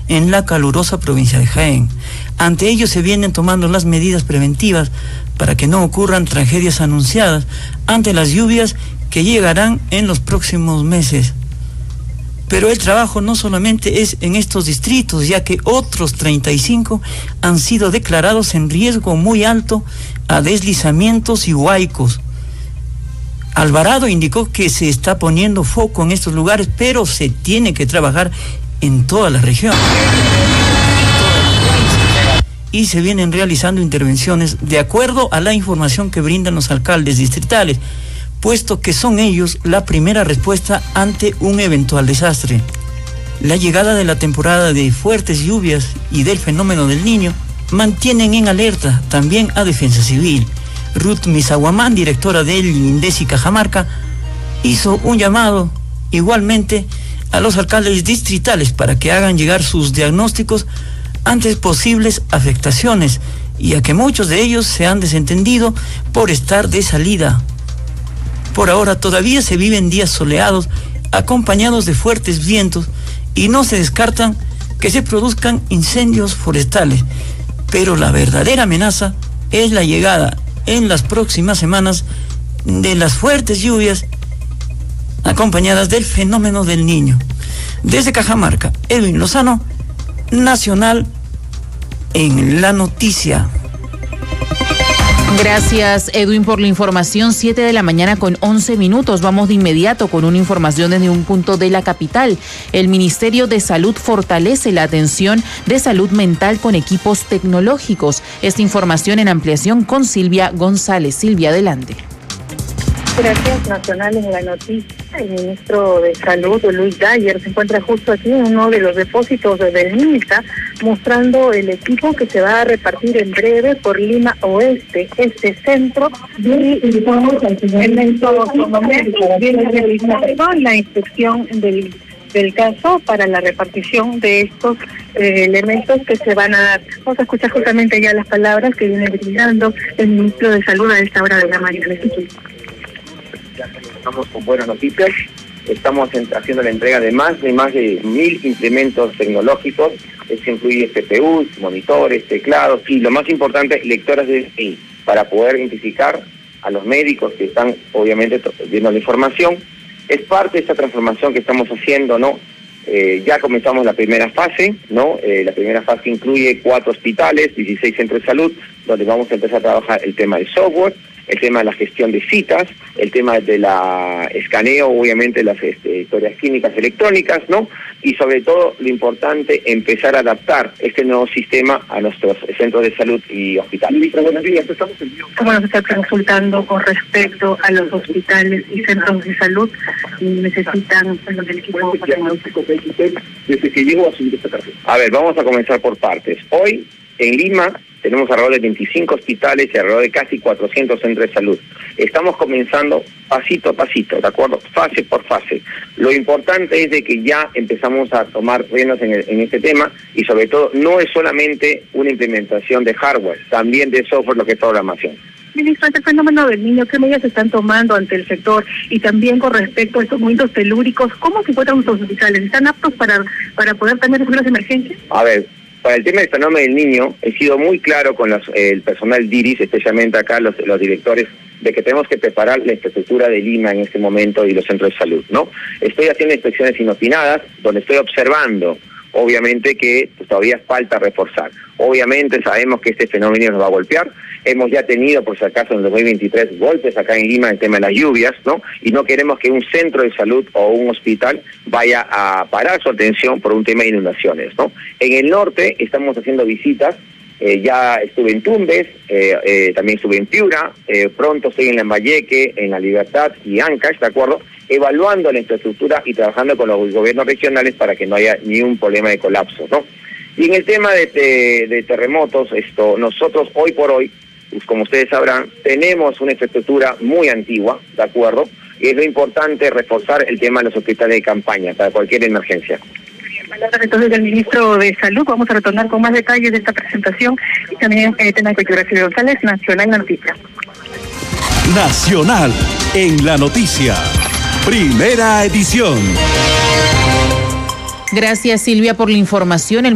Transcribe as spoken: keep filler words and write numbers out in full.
en la calurosa provincia de Jaén. Ante ello se vienen tomando las medidas preventivas para que no ocurran tragedias anunciadas ante las lluvias que llegarán en los próximos meses. Pero el trabajo no solamente es en estos distritos, ya que otros treinta y cinco han sido declarados en riesgo muy alto a deslizamientos y huaicos. Alvarado indicó que se está poniendo foco en estos lugares, pero se tiene que trabajar en toda la región. Y se vienen realizando intervenciones de acuerdo a la información que brindan los alcaldes distritales, puesto que son ellos la primera respuesta ante un eventual desastre. La llegada de la temporada de fuertes lluvias y del fenómeno del Niño mantienen en alerta también a Defensa Civil. Ruth Misaguamán, directora del INDECI Cajamarca, hizo un llamado igualmente a los alcaldes distritales para que hagan llegar sus diagnósticos ante posibles afectaciones, y a que muchos de ellos se han desentendido por estar de salida. Por ahora todavía se viven días soleados acompañados de fuertes vientos y no se descartan que se produzcan incendios forestales, pero la verdadera amenaza es la llegada en las próximas semanas de las fuertes lluvias acompañadas del fenómeno del Niño. Desde Cajamarca, Edwin Lozano, Nacional en la Noticia. Gracias, Edwin, por la información. Siete de la mañana con once minutos. Vamos de inmediato con una información desde un punto de la capital. El Ministerio de Salud fortalece la atención de salud mental con equipos tecnológicos. Esta información en ampliación con Silvia González. Silvia, adelante. Gracias. Nacional en la Noticia. El ministro de Salud, Luis Dyer, se encuentra justo aquí en uno de los depósitos del MINSA, mostrando el equipo que se va a repartir en breve por Lima Oeste, este centro, y invitamos al señor Néstor la inspección del del caso para la repartición de estos eh, elementos que se van a dar. Vamos a escuchar justamente ya las palabras que viene brindando el ministro de Salud a esta hora de la mañana. Ya estamos con buenas noticias. Estamos haciendo la entrega de más de más de mil implementos tecnológicos. Esto incluye C P Us, monitores, teclados y, lo más importante, lectoras de D N I, para poder identificar a los médicos que están obviamente viendo la información. Es parte de esta transformación que estamos haciendo, ¿no? Eh, ya comenzamos la primera fase, ¿no? Eh, la primera fase incluye cuatro hospitales, dieciséis centros de salud, donde vamos a empezar a trabajar el tema del software, el tema de la gestión de citas, el tema de la escaneo, obviamente, las este, historias clínicas electrónicas, ¿no? Y sobre todo, lo importante, empezar a adaptar este nuevo sistema a nuestros centros de salud y hospitales. Ministra, buenos días. Estamos en vivo. ¿Cómo nos está consultando con respecto a los hospitales y centros de salud? Necesitan bueno, del equipo tecnológico desde que llegó a asumir esta cartera. A ver, vamos a comenzar por partes. Hoy, en Lima, tenemos alrededor de veinticinco hospitales y alrededor de casi cuatrocientos centros de salud. Estamos comenzando pasito a pasito, ¿de acuerdo? Fase por fase. Lo importante es de que ya empezamos a tomar riendas en, el, en este tema, y sobre todo no es solamente una implementación de hardware, también de software, lo que es programación. Ministro, ante el fenómeno del Niño, ¿qué medidas se están tomando ante el sector? Y también con respecto a estos movimientos telúricos, ¿cómo se encuentran nuestros hospitales? ¿Están aptos para, para poder también recibir las emergencias? A ver, para el tema del fenómeno del Niño, he sido muy claro con los, eh, el personal D I R I S, especialmente acá los, los directores, de que tenemos que preparar la infraestructura de Lima en este momento y los centros de salud, ¿no? Estoy haciendo inspecciones inopinadas, donde estoy observando, obviamente, que pues, todavía falta reforzar. Obviamente sabemos que este fenómeno nos va a golpear. Hemos ya tenido, por si acaso, en el dos mil veintitrés golpes acá en Lima en el tema de las lluvias, ¿no? Y no queremos que un centro de salud o un hospital vaya a parar su atención por un tema de inundaciones, ¿no? En el norte estamos haciendo visitas. Eh, ya estuve en Tumbes, eh, eh, también estuve en Piura, eh, pronto estoy en Lambayeque, en La Libertad y Ancash, ¿de acuerdo? Evaluando la infraestructura y trabajando con los gobiernos regionales para que no haya ni un problema de colapso, ¿no? Y en el tema de, de, de terremotos, esto, nosotros hoy por hoy, pues como ustedes sabrán, tenemos una infraestructura muy antigua, ¿de acuerdo? Y es lo importante reforzar el tema de los hospitales de campaña para cualquier emergencia. Entonces, del ministro de Salud, vamos a retornar con más detalles de esta presentación y también eh, tema de Silvia González, Nacional en la Noticia. Nacional en la Noticia, primera edición. Gracias, Silvia, por la información. El